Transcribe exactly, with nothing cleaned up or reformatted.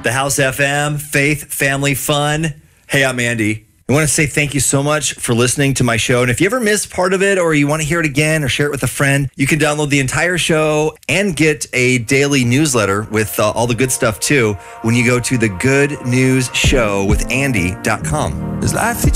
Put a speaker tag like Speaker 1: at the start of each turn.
Speaker 1: The House F M, faith, family, fun. Hey, I'm Andy. I want to say thank you so much for listening to my show. And if you ever missed part of it or you want to hear it again or share it with a friend, you can download the entire show and get a daily newsletter with uh, all the good stuff too when you go to the good news show with andy dot com.